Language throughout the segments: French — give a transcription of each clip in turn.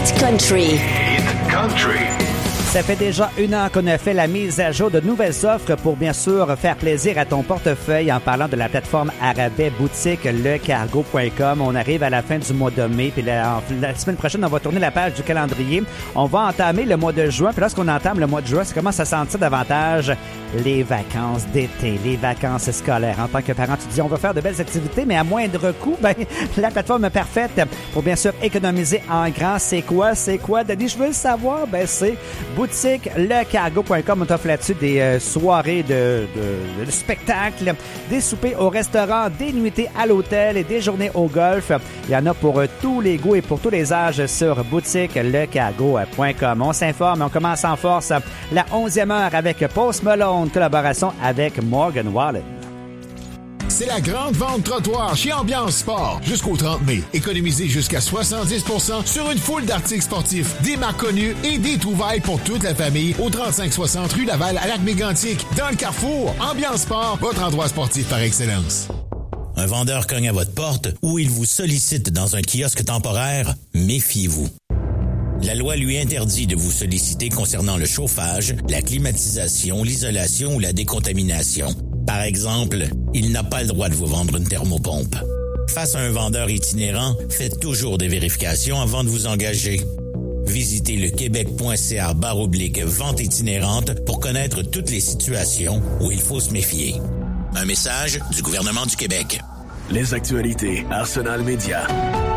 Hit Country. Hit Country. Ça fait déjà 1 an qu'on a fait la mise à jour de nouvelles offres pour bien sûr faire plaisir à ton portefeuille en parlant de la plateforme à rabais boutique lecargo.com. On arrive à la fin du mois de mai, puis la semaine prochaine, on va tourner la page du calendrier. On va entamer le mois de juin, puis lorsqu'on entame le mois de juin, ça commence à sentir davantage les vacances d'été, les vacances scolaires. En tant que parent, tu dis on va faire de belles activités, mais à moindre coût, la plateforme parfaite pour bien sûr économiser en grand. C'est quoi, Denis? Je veux le savoir. C'est boutique lecargo.com. On t'offre là-dessus des soirées de spectacle, des soupers au restaurant, des nuitées à l'hôtel et des journées au golf. Il y en a pour tous les goûts et pour tous les âges sur boutique lecargo.com. On s'informe, on commence en force la 11e heure avec Post Malone, collaboration avec Morgan Wallen. C'est la grande vente trottoir chez Ambiance Sport. Jusqu'au 30 mai, économisez jusqu'à 70% sur une foule d'articles sportifs, des marques connues et des trouvailles pour toute la famille au 3560 rue Laval à Lac-Mégantic. Dans le Carrefour, Ambiance Sport, votre endroit sportif par excellence. Un vendeur cogne à votre porte ou il vous sollicite dans un kiosque temporaire, méfiez-vous. La loi lui interdit de vous solliciter concernant le chauffage, la climatisation, l'isolation ou la décontamination. Par exemple, il n'a pas le droit de vous vendre une thermopompe. Face à un vendeur itinérant, faites toujours des vérifications avant de vous engager. Visitez le québec.ca/vente itinérante pour connaître toutes les situations où il faut se méfier. Un message du gouvernement du Québec. Les actualités Arsenal Média.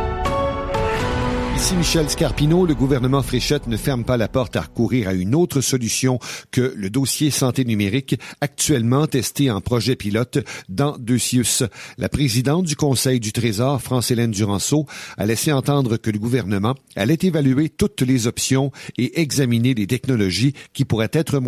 Ici Michel Scarpino, le gouvernement Fréchette ne ferme pas la porte à recourir à une autre solution que le dossier santé numérique actuellement testé en projet pilote dans 2 CIUS. La présidente du Conseil du Trésor, France-Hélène Duranceau, a laissé entendre que le gouvernement allait évaluer toutes les options et examiner les technologies qui pourraient être